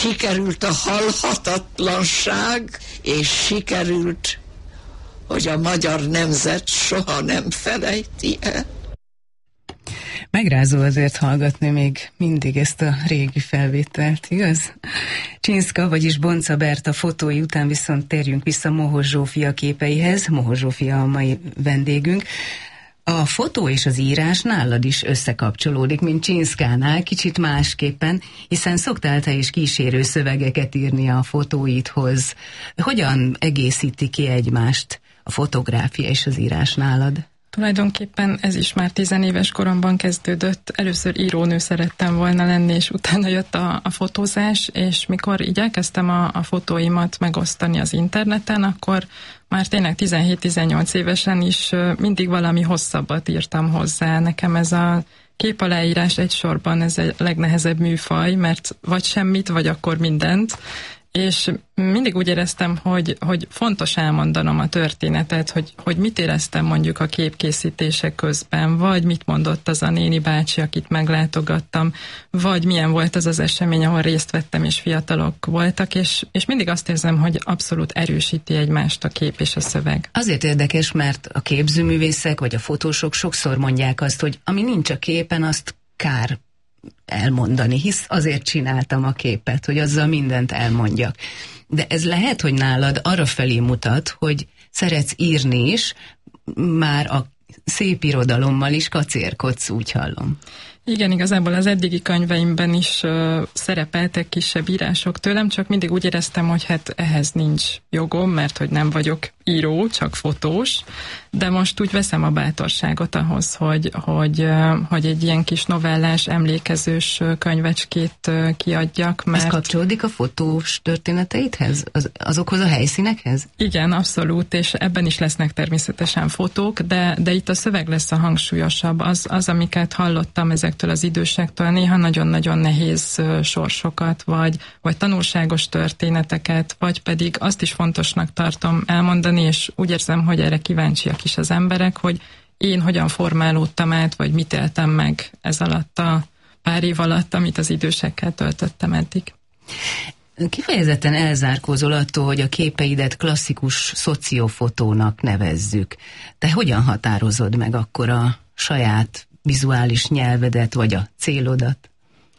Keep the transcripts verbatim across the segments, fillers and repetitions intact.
sikerült a halhatatlanság, és sikerült, hogy a magyar nemzet soha nem felejti el. Megrázó azért hallgatni még mindig ezt a régi felvételt, igaz? Csinszka, vagyis Bonca Berta fotói után viszont térjünk vissza Mohos Zsófia képeihez. Mohos Zsófia a mai vendégünk. A fotó és az írás nálad is összekapcsolódik, mint Csinszkánál, kicsit másképpen, hiszen szoktál te is kísérő szövegeket írni a fotóidhoz. Hogyan egészíti ki egymást a fotográfia és az írás nálad? Tulajdonképpen ez is már tizenéves koromban kezdődött. Először írónő szerettem volna lenni, és utána jött a, a fotózás, és mikor így elkezdtem a, a fotóimat megosztani az interneten, akkor már tényleg tizenhét-tizennyolc évesen is mindig valami hosszabbat írtam hozzá. Nekem ez a kép aláírás egy sorban, ez a legnehezebb műfaj, mert vagy semmit, vagy akkor mindent, és mindig úgy éreztem, hogy, hogy fontos elmondanom a történetet, hogy, hogy mit éreztem mondjuk a képkészítése közben, vagy mit mondott az a néni bácsi, akit meglátogattam, vagy milyen volt az az esemény, ahol részt vettem, és fiatalok voltak, és, és mindig azt érzem, hogy abszolút erősíti egymást a kép és a szöveg. Azért érdekes, mert a képzőművészek, vagy a fotósok sokszor mondják azt, hogy ami nincs a képen, azt kár elmondani, hisz azért csináltam a képet, hogy azzal mindent elmondjak. De ez lehet, hogy nálad arra felé mutat, hogy szeretsz írni is, már a szép irodalommal is kacérkodsz, úgy hallom. Igen, igazából az eddigi könyveimben is uh, szerepeltek kisebb írások tőlem, csak mindig úgy éreztem, hogy hát ehhez nincs jogom, mert hogy nem vagyok író, csak fotós, de most úgy veszem a bátorságot ahhoz, hogy, hogy, uh, hogy egy ilyen kis novellás, emlékezős könyvecskét uh, kiadjak. Mert... Ez kapcsolódik a fotós történeteidhez? Az, azokhoz a helyszínekhez? Igen, abszolút, és ebben is lesznek természetesen fotók, de, de itt a szöveg lesz a hangsúlyosabb. Az, az amiket hallottam ezek az idősektől, néha nagyon-nagyon nehéz sorsokat, vagy, vagy tanulságos történeteket, vagy pedig azt is fontosnak tartom elmondani, és úgy érzem, hogy erre kíváncsiak is az emberek, hogy én hogyan formálódtam át, vagy mit éltem meg ez alatt a pár év alatt, amit az idősekkel töltöttem eddig. Kifejezetten elzárkózol attól, hogy a képeidet klasszikus szociofotónak nevezzük. Te hogyan határozod meg akkor a saját vizuális nyelvedet, vagy a célodat?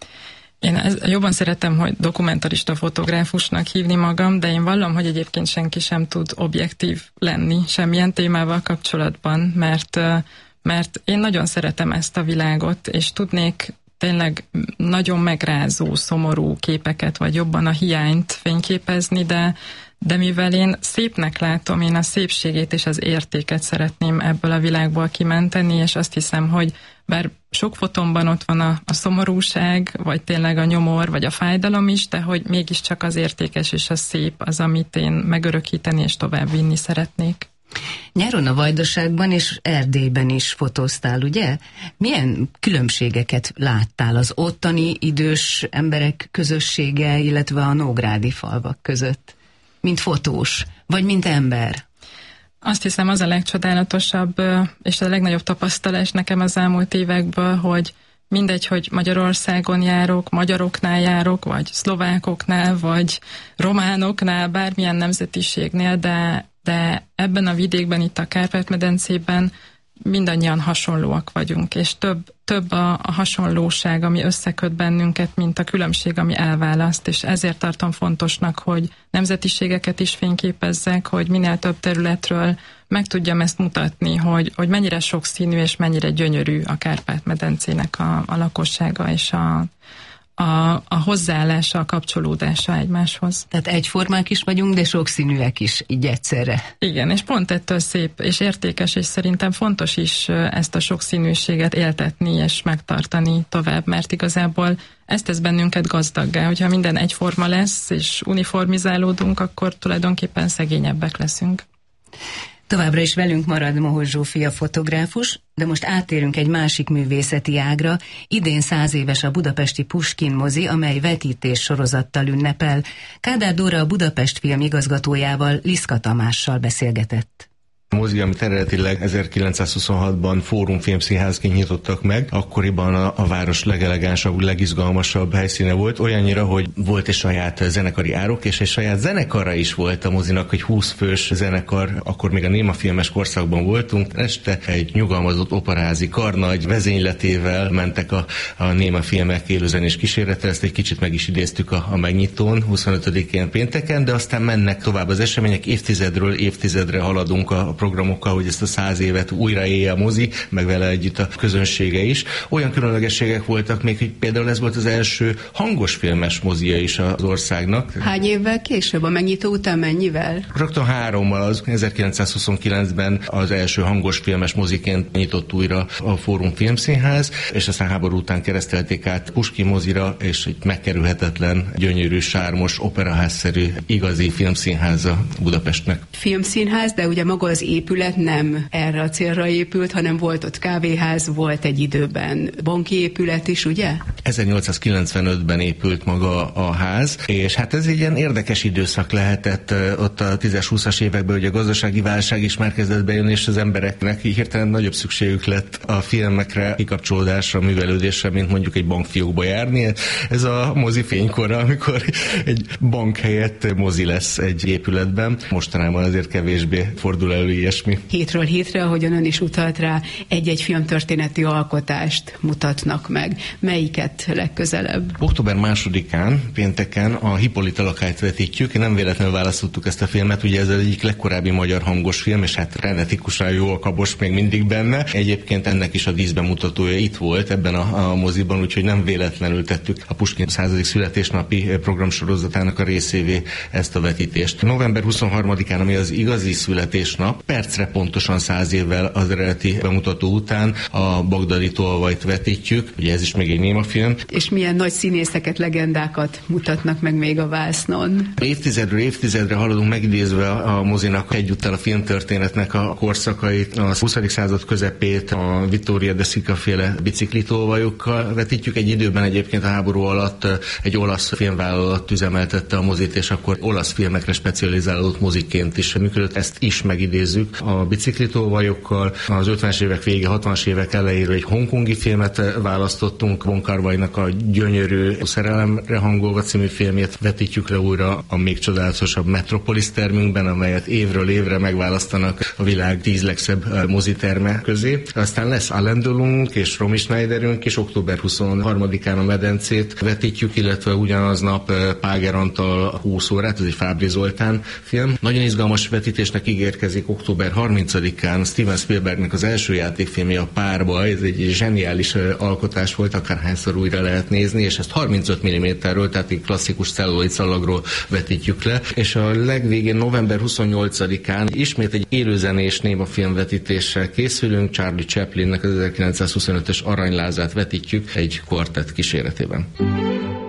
Én ez, jobban szeretem, hogy dokumentarista fotográfusnak hívni magam, de én vallom, hogy egyébként senki sem tud objektív lenni semmilyen témával kapcsolatban, mert, mert én nagyon szeretem ezt a világot, és tudnék tényleg nagyon megrázó, szomorú képeket, vagy jobban a hiányt fényképezni, de de mivel én szépnek látom, én a szépségét és az értéket szeretném ebből a világból kimenteni, és azt hiszem, hogy bár sok fotómban ott van a, a szomorúság, vagy tényleg a nyomor, vagy a fájdalom is, de hogy mégiscsak az értékes és a szép az, amit én megörökíteni és továbbvinni szeretnék. Nyáron a Vajdaságban és Erdélyben is fotóztál, ugye? Milyen különbségeket láttál az ottani idős emberek közössége, illetve a nógrádi falvak között? Mint fotós, vagy mint ember? Azt hiszem, az a legcsodálatosabb és a legnagyobb tapasztalás nekem az elmúlt évekből, hogy mindegy, hogy Magyarországon járok, magyaroknál járok, vagy szlovákoknál, vagy románoknál, bármilyen nemzetiségnél, de, de ebben a vidékben, itt a Kárpát-medencében mindannyian hasonlóak vagyunk, és több, több a, a hasonlóság, ami összeköt bennünket, mint a különbség, ami elválaszt, és ezért tartom fontosnak, hogy nemzetiségeket is fényképezzek, hogy minél több területről meg tudjam ezt mutatni, hogy, hogy mennyire sokszínű és mennyire gyönyörű a Kárpát-medencének a, a lakossága és a, a, a hozzáállása, a kapcsolódása egymáshoz. Tehát egyformák is vagyunk, de sokszínűek is, így egyszerre. Igen, és pont ettől szép és értékes, és szerintem fontos is ezt a sokszínűséget éltetni és megtartani tovább, mert igazából ez tesz bennünket gazdaggá, hogyha minden egyforma lesz, és uniformizálódunk, akkor tulajdonképpen szegényebbek leszünk. Továbbra is velünk marad Mohos Zsófia fotográfus, de most áttérünk egy másik művészeti ágra. Idén száz éves a budapesti Puskin mozi, amely vetítés sorozattal ünnepel. Kádár Dóra a Budapest Film igazgatójával, Liszka Tamással beszélgetett. A mozi, amit eredetileg ezerkilencszázhuszonhatban Fórum Filmszínházként nyitottak meg, akkoriban a, a város legelegánsabb, legizgalmasabb helyszíne volt, olyannyira, hogy volt egy saját zenekari árok, és egy saját zenekara is volt a mozinak, egy húsz fős zenekar, akkor még a némafilmes korszakban voltunk. Este egy nyugalmazott operázi karnagy vezényletével mentek a, a némafilmek élőzenés kísérletre, ezt egy kicsit meg is idéztük a, a megnyitón, huszonötödikén pénteken, de aztán mennek tovább az események, évtizedről évtizedre haladunk a programokkal, hogy ezt a száz évet újra élje a mozi, meg vele együtt a közönsége is. Olyan különlegességek voltak még, hogy például ez volt az első hangos filmes mozia is az országnak. Hány évvel később, a megnyitó után mennyivel? Rögtön hárommal, az ezerkilencszázhuszonkilencben az első hangos filmes moziként nyitott újra a Fórum Filmszínház, és aztán háború után keresztelték át Puskin mozira, és egy megkerülhetetlen, gyönyörű, sármos, operaházszerű, igazi filmszínháza Budapestnek. Filmszínház, de ugye maga az épület nem erre a célra épült, hanem volt ott kávéház, volt egy időben banki épület is, ugye? ezernyolcszázkilencvenötben épült maga a ház, és hát ez egy ilyen érdekes időszak lehetett ott a tízes-húszas években, hogy a gazdasági válság is már kezdett bejönni, és az embereknek hirtelen nagyobb szükségük lett a filmekre, kikapcsolódásra, művelődésre, mint mondjuk egy bankfiókba járni. Ez a mozi fénykora, amikor egy bank helyett mozi lesz egy épületben. Mostanában azért kevésbé fordul elő ilyesmi. Hétről hétre, ahogyan ön is utalt rá, egy-egy filmtörténeti alkotást mutatnak meg. Melyiket legközelebb? Október másodikán, pénteken a Hippolyta lakályt vetítjük. Nem véletlenül választottuk ezt a filmet, ugye ez az egyik legkorábbi magyar hangos film, és hát renetikusan jó a kabos még mindig benne. Egyébként ennek is a díszbemutatója itt volt ebben a, a moziban, úgyhogy nem véletlenül tettük a Puskin századik születésnapi programsorozatának a részévé ezt a vetítést. November huszonharmadikán, ami az igazi születésnap, percre pontosan száz évvel az eredeti bemutató után a Bagdadi tolvajt vetítjük, ugye ez is még egy némafilm. És milyen nagy színészeket, legendákat mutatnak meg még a vásznon? Évtizedről évtizedre haladunk, megidézve a mozinak egyúttal a filmtörténetnek a korszakait, a huszadik század közepét, a Vittoria de Sica féle biciklitolvajokkal vetítjük. Egy időben egyébként a háború alatt egy olasz filmvállalat üzemeltette a mozit, és akkor olasz filmekre specializálódott moziként is működött. Ezt is megidézzük a biciklitolvajokkal. Az ötvenes évek vége, hatvanas évek elejéről egy hongkongi filmet választottunk, Wong Kar-wainak a gyönyörű Szerelemre hangolva című filmjét vetítjük le újra a még csodálatosabb Metropolis termünkben, amelyet évről évre megválasztanak a világ tíz legszebb moziterme közé. Aztán lesz Alain Delon és Romy Schneiderünk, és október huszonharmadikán a Medencét vetítjük, illetve ugyanaznap Páger Antal húsz órát, ez egy Fábri Zoltán film. Nagyon izgalmas vetítésnek ígérkezik október harmincadikán Steven Spielbergnek az első játékfilmje, a Párba. Ez egy zseniális alkotás volt, akárhányszor újra lehet nézni, és ezt harmincöt milliméterről, tehát egy klasszikus celluloid szalagról vetítjük le. És a legvégén november huszonnyolcadikán ismét egy élőzenés némafilm vetítéssel készülünk, Charlie Chaplinnek az ezerkilencszázhuszonötös Aranylázát vetítjük egy kvartett kíséretében.